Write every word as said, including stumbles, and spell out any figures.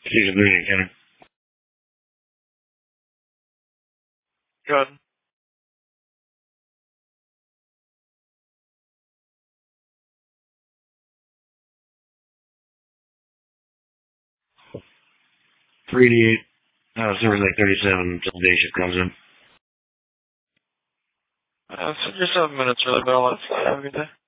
Season three, Kenner. Good. three eighty-eight. Uh, server's like thirty-seven until day shift comes in. Uh, so just seven minutes really, but I'll let you have a good day.